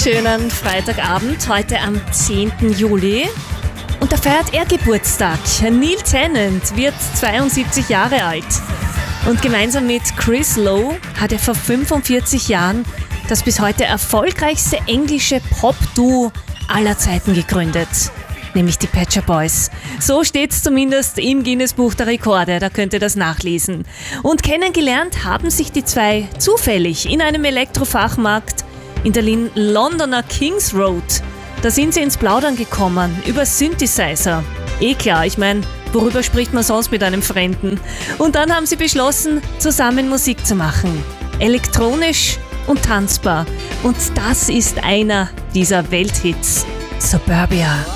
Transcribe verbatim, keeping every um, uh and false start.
Schönen Freitagabend, heute am zehnten Juli. Und da feiert er Geburtstag. Neil Tennant wird zweiundsiebzig Jahre alt. Und gemeinsam mit Chris Lowe hat er vor fünfundvierzig Jahren das bis heute erfolgreichste englische Pop-Duo aller Zeiten gegründet. Nämlich die Pet Shop Boys. So steht's zumindest im Guinness-Buch der Rekorde, da könnt ihr das nachlesen. Und kennengelernt haben sich die zwei zufällig in einem Elektrofachmarkt in der Londoner Kings Road. Da sind sie ins Plaudern gekommen über Synthesizer. Eh klar, ich meine, worüber spricht man sonst mit einem Fremden? Und dann haben sie beschlossen, zusammen Musik zu machen. Elektronisch und tanzbar. Und das ist einer dieser Welthits. Suburbia.